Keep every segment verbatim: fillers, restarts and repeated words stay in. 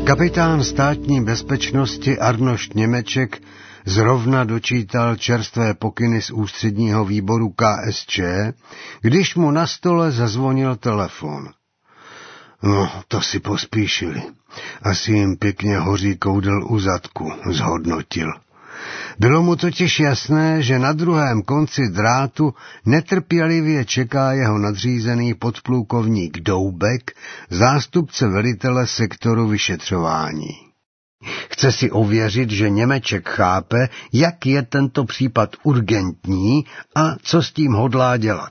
Kapitán státní bezpečnosti Arnošt Němeček zrovna dočítal čerstvé pokyny z ústředního výboru K S Č, když mu na stole zazvonil telefon. No, to si pospíšili. Asi jim pěkně hoří koudel u zadku, zhodnotil. Bylo mu totiž jasné, že na druhém konci drátu netrpělivě čeká jeho nadřízený podplukovník Doubek, zástupce velitele sektoru vyšetřování. Chce si ověřit, že Němeček chápe, jak je tento případ urgentní a co s tím hodlá dělat.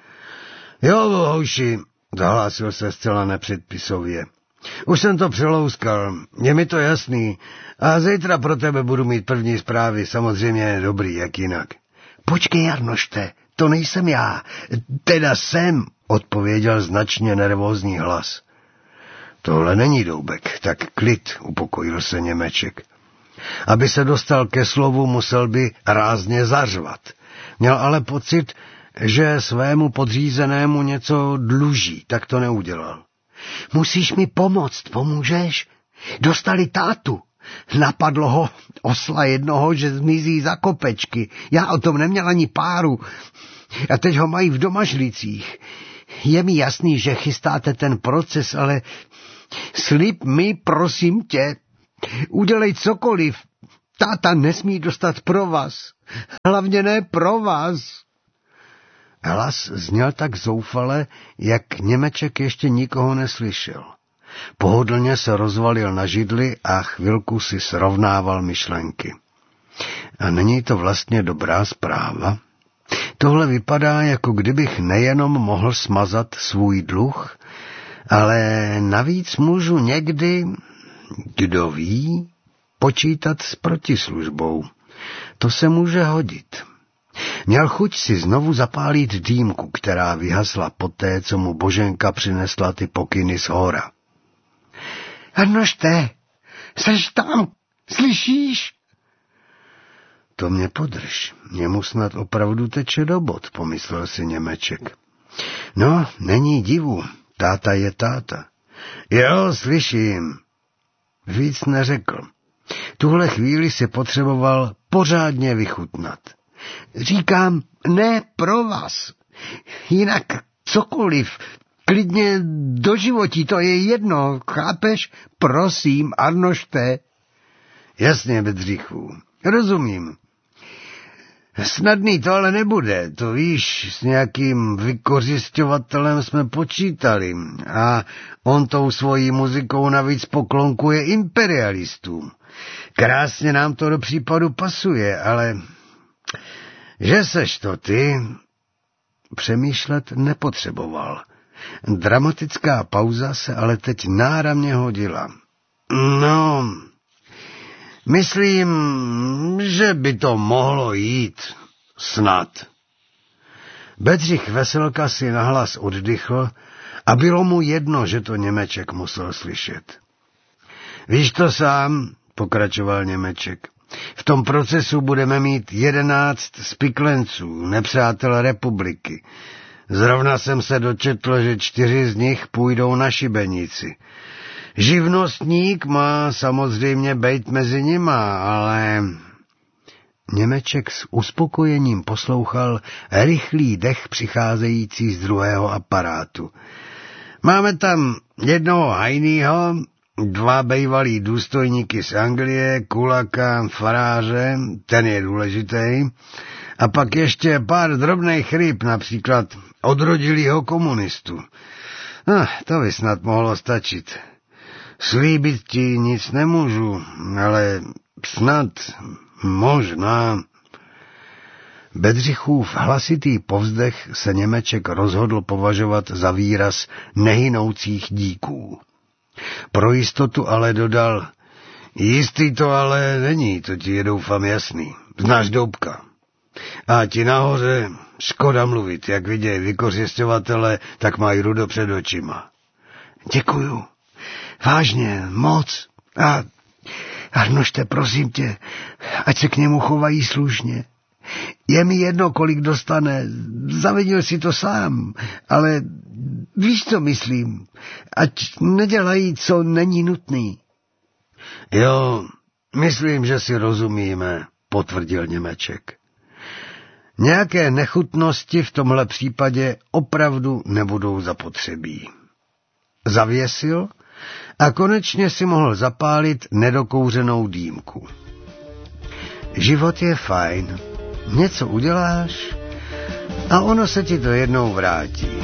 Jo, hoši, zahlásil se zcela nepředpisově. Už jsem to přelouskal, je mi to jasný a zítra pro tebe budu mít první zprávy, samozřejmě dobrý, jak jinak. Počkej, Arnošte, to nejsem já, teda jsem, odpověděl značně nervózní hlas. Tohle není Doubek, tak klid, upokojil se Němeček. Aby se dostal ke slovu, musel by rázně zařvat. Měl ale pocit, že svému podřízenému něco dluží, tak to neudělal. Musíš mi pomoct, pomůžeš? Dostali tátu. Napadlo ho osla jednoho, že zmizí za kopečky. Já o tom neměl ani páru. A teď ho mají v domažlicích. Je mi jasný, že chystáte ten proces, ale slib mi, prosím tě, udělej cokoliv. Táta nesmí dostat pro vás. Hlavně ne pro vás. Hlas zněl tak zoufale, jak Němeček ještě nikoho neslyšel. Pohodlně se rozvalil na židli a chvilku si srovnával myšlenky. A není to vlastně dobrá zpráva? Tohle vypadá, jako kdybych nejenom mohl smazat svůj dluh, ale navíc můžu někdy, kdo ví, počítat s protislužbou. To se může hodit. Měl chuť si znovu zapálit dýmku, která vyhasla poté, co mu Boženka přinesla ty pokyny z hora. Arnošte, seš tam, slyšíš? To mě podrž, němu snad opravdu teče do bod, pomyslel si Němeček. No, není divu, táta je táta. Jo, slyším. Víc neřekl. Tuhle chvíli si potřeboval pořádně vychutnat. Říkám, ne pro vás. Jinak cokoliv, klidně do životí, to je jedno, chápeš? Prosím, Arnošte. Jasně, Bedřichu, rozumím. Snadný to ale nebude, to víš, s nějakým vykořisťovatelem jsme počítali a on tou svojí muzikou navíc poklonkuje imperialistům. Krásně nám to do případu pasuje, ale že seš to ty, přemýšlet nepotřeboval. Dramatická pauza se ale teď náramně hodila. No, myslím, že by to mohlo jít. Snad. Bedřich Veselka si nahlas oddychl a bylo mu jedno, že to Němeček musel slyšet. Víš to sám, pokračoval Němeček. V tom procesu budeme mít jedenáct spiklenců, nepřátel republiky. Zrovna jsem se dočetl, že čtyři z nich půjdou na šibenici. Živnostník má samozřejmě bejt mezi nima, ale... Němeček s uspokojením poslouchal rychlý dech přicházející z druhého aparátu. Máme tam jednoho hajnýho, dva bejvalí důstojníky z Anglie, kulaka, faráře, ten je důležitý, a pak ještě pár drobných ryb, například odrodilýho komunistu. No, to by snad mohlo stačit. Slíbit ti nic nemůžu, ale snad, možná... Bedřichův hlasitý povzdech se Němeček rozhodl považovat za výraz nehynoucích díků. Pro jistotu ale dodal, jistý to ale není, to ti je doufám jasný. Znáš Doubka. A ti nahoře škoda mluvit, jak vidějí vykořisťovatele, tak mají rudo před očima. Děkuju. Vážně, moc. A Arnošte, prosím tě, ať se k němu chovají slušně. Je mi jedno, kolik dostane, zavinil si to sám, ale víš, co myslím, ať nedělají, co není nutný. Jo, myslím, že si rozumíme, potvrdil Němeček. Nějaké nechutnosti v tomhle případě opravdu nebudou zapotřebí. Zavěsil a konečně si mohl zapálit nedokouřenou dýmku. Život je fajn. Něco uděláš a ono se ti to jednou vrátí.